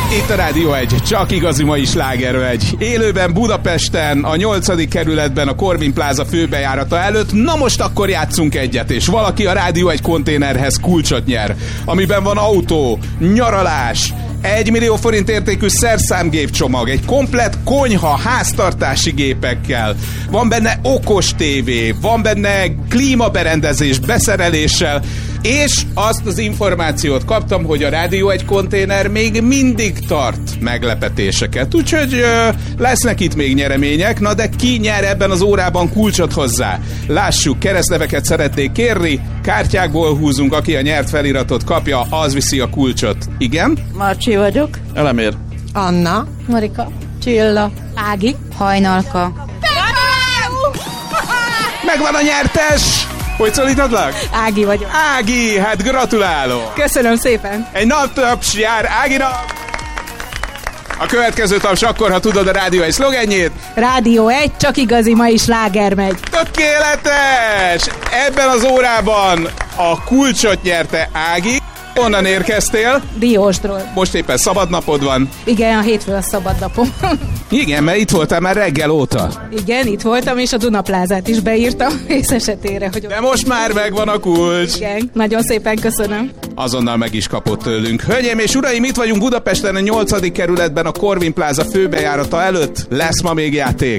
Itt a Rádió 1, csak igazi mai slágermegy. Élőben Budapesten, a 8. kerületben, a Corvin Plaza főbejárata előtt. Na most akkor játszunk egyet, és valaki a Rádió 1 konténerhez kulcsot nyer, amiben van autó, nyaralás, 1 millió forint értékű szerszámgépcsomag, egy komplett konyha háztartási gépekkel, van benne okos tévé, van benne klímaberendezés beszereléssel, és azt az információt kaptam, hogy a Rádió 1 konténer még mindig tart meglepetéseket. Úgyhogy lesznek itt még nyeremények, na de ki nyer ebben az órában kulcsot hozzá? Lássuk, keresztneveket szeretnék kérni, kártyákból húzunk, aki a nyert feliratot kapja, az viszi a kulcsot. Igen? Marcsi vagyok. Elemér. Anna. Marika. Csilla. Ági. Hajnalka. Megvan a nyertes! Hogy szólítadlak? Ági vagyok. Ági, hát gratulálok! Köszönöm szépen. Egy naptaps jár Áginak! A következő taps akkor, ha tudod a Rádió 1 szlogenjét. Rádió 1, csak igazi mai sláger megy. Tökéletes! Ebben az órában a kulcsot nyerte Ági. Onnan érkeztél? Diósdról. Most éppen szabad napod van. Igen, a hétfő a szabad napom. Igen, mert itt voltál már reggel óta. Igen, itt voltam, és a Dunaplázát is beírtam, ész esetére, hogy... De most már megvan a kulcs. Igen, nagyon szépen köszönöm. Azonnal meg is kapott tőlünk. Hölgyeim és uraim, itt vagyunk Budapesten, a 8. kerületben, a Corvin Plaza főbejárata előtt. Lesz ma még játék.